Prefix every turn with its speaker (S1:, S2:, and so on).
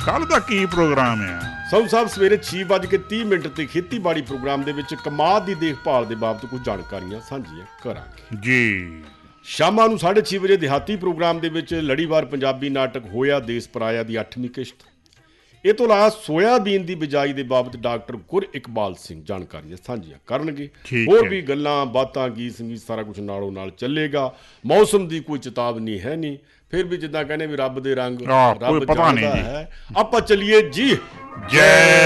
S1: ਕੱਲ ਦਾ ਕੀ ਪ੍ਰੋਗਰਾਮ ਆ?
S2: ਸੰਧੂ ਸਾਹਿਬ ਸਵੇਰੇ 6:30 ਤੇ ਖੇਤੀਬਾੜੀ ਪ੍ਰੋਗਰਾਮ ਦੇ ਵਿੱਚ ਕਮਾਦ ਦੀ ਦੇਖਭਾਲ ਦੇ ਬਾਬਤ ਕੁਝ ਜਾਣਕਾਰੀਆਂ ਸਾਂਝੀਆਂ ਕਰਾਂਗੇ
S1: ਜੀ।
S2: ਸ਼ਾਮਾਂ ਨੂੰ 6:30 ਵਜੇ ਦਿਹਾਤੀ ਪ੍ਰੋਗਰਾਮ ਦੇ ਵਿੱਚ ਲੜੀਵਾਰ ਪੰਜਾਬੀ ਨਾਟਕ ਹੋਇਆ ਦੇਸ ਪਰਾਇਆ ਦੀ 8ਵੀਂ ਕਿਸ਼ਤ। ਇਹ ਤੋਂ ਇਲਾਵਾ ਸੋਇਆਬੀਨ ਦੀ ਬਿਜਾਈ ਦੇ ਬਾਬਤ ਡਾਕਟਰ ਗੁਰਇਕਬਾਲ ਸਿੰਘ ਜਾਣਕਾਰੀਆਂ ਸਾਂਝੀਆਂ ਕਰਨਗੇ। ਹੋਰ ਵੀ ਗੱਲਾਂ ਬਾਤਾਂ ਗੀਤ ਸੰਗੀਤ ਸਾਰਾ ਕੁਝ ਨਾਲੋਂ ਨਾਲ ਚੱਲੇਗਾ। ਮੌਸਮ ਦੀ ਕੋਈ ਚੇਤਾਵਨੀ ਹੈ ਨਹੀਂ, ਫਿਰ ਵੀ ਜਿੱਦਾਂ ਕਹਿੰਦੇ ਵੀ ਰੱਬ ਦੇ ਰੰਗ ਰੱਬ
S1: ਪਤਾ
S2: ਜਾਣਦਾ
S1: ਨਹੀਂ
S2: ਹੈ। ਆਪਾਂ ਚੱਲੀਏ ਜੀ।
S1: ਜੈ